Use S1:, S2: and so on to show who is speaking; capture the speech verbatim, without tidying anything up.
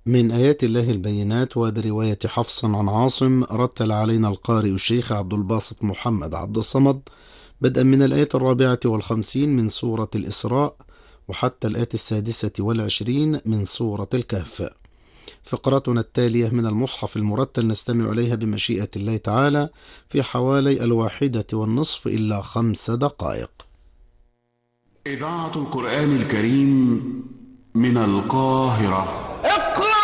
S1: من آيات الله البينات. وبرواية حفص عن عاصم رتل علينا القارئ الشيخ عبد الباسط محمد عبد الصمد بدءا من الآية الرابعة والخمسين من سورة الإسراء وحتى الآية السادسة والعشرين من سورة الكهف. فقرتنا التالية من المصحف المرتل نستمع إليها بمشيئة الله تعالى في حوالي الواحدة والنصف إلا خمس دقائق.
S2: إذاعة القرآن الكريم من القاهرة. اقرأ